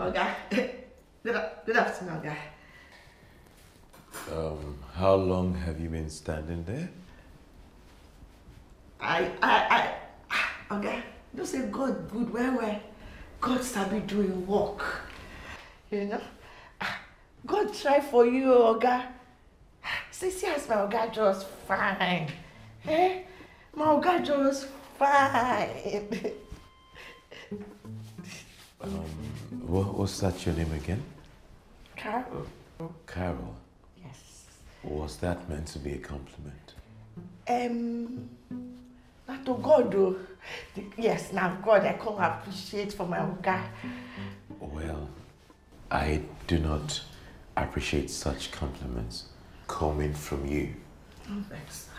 Okay. Good afternoon, Oga. How long have you been standing there? Okay. You say God good, where God start be doing work. You know? God try for you, Oga. See as my Oga just fine. Eh? My Oga just fine. What's that your name again? Carol. Carol. Yes. Was that meant to be a compliment? Not to God though. Yes, now God I come appreciate for my Oga. Well, I do not appreciate such compliments coming from you. Oh, thanks.